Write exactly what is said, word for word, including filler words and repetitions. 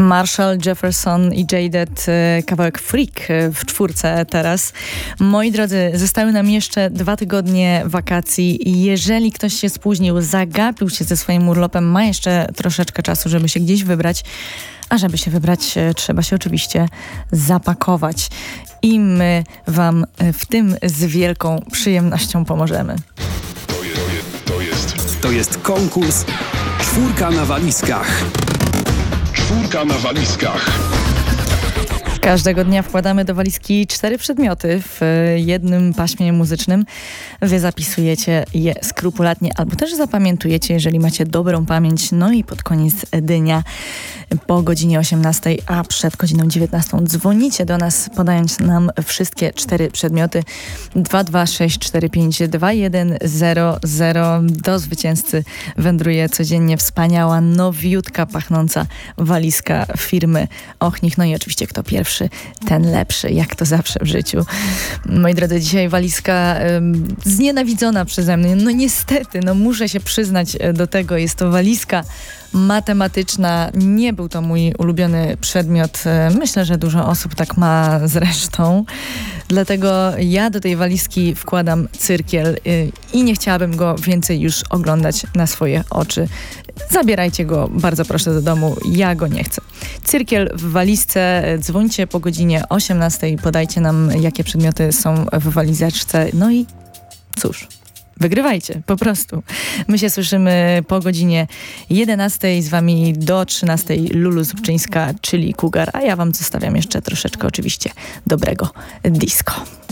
Marshall, Jefferson i Jaded, kawałek Freak w czwórce teraz. Moi drodzy, zostały nam jeszcze dwa tygodnie wakacji i jeżeli ktoś się spóźnił, zagapił się ze swoim urlopem, ma jeszcze troszeczkę czasu, żeby się gdzieś wybrać, a żeby się wybrać, trzeba się oczywiście zapakować. I my wam w tym z wielką przyjemnością pomożemy. To jest, to jest, to jest konkurs Czwórka na walizkach. Czwórka na walizkach. Każdego dnia wkładamy do walizki cztery przedmioty w jednym paśmie muzycznym. Wy zapisujecie je skrupulatnie albo też zapamiętujecie, jeżeli macie dobrą pamięć. No i pod koniec dnia po godzinie osiemnastej, a przed godziną dziewiętnastą dzwonicie do nas, podając nam wszystkie cztery przedmioty. dwa dwa sześć cztery pięć dwa jeden zero zero. Do zwycięzcy wędruje codziennie wspaniała, nowiutka, pachnąca walizka firmy Ochnich. No i oczywiście kto pierwszy, ten lepszy, jak to zawsze w życiu. Moi drodzy, dzisiaj walizka ym, znienawidzona przeze mnie. No niestety, no muszę się przyznać do tego. Jest to walizka matematyczna. Nie był to mój ulubiony przedmiot. Myślę, że dużo osób tak ma zresztą. Dlatego ja do tej walizki wkładam cyrkiel i nie chciałabym go więcej już oglądać na swoje oczy. Zabierajcie go, bardzo proszę, do domu. Ja go nie chcę. Cyrkiel w walizce. Dzwońcie po godzinie osiemnastej. Podajcie nam, jakie przedmioty są w walizeczce. No i cóż, wygrywajcie, po prostu. My się słyszymy po godzinie jedenastej. Z wami do trzynastej Lulu Zubczyńska, czyli Cougar. A ja wam zostawiam jeszcze troszeczkę oczywiście dobrego disco.